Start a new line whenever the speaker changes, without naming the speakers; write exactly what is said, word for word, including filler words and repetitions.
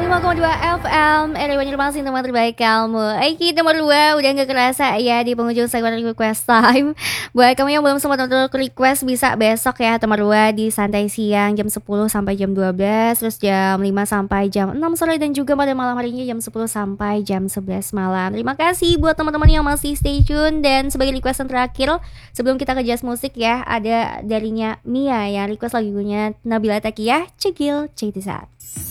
lima koma dua F M Area Banjarmasin, teman terbaik kamu. Oke, nomor dua udah gak kerasa ya di penghujung segmen request time. Buat kamu yang belum sempat untuk request, bisa besok ya nomor dua di Santai Siang jam sepuluh sampai jam dua belas, terus jam lima sampai jam enam sore, dan juga pada malam harinya jam sepuluh sampai jam sebelas malam. Terima kasih buat teman-teman yang masih stay tune. Dan sebagai request yang terakhir sebelum kita ke jazz musik ya, ada darinya Mia yang request lagunya Nabila Takiyah, Cegil, check this out.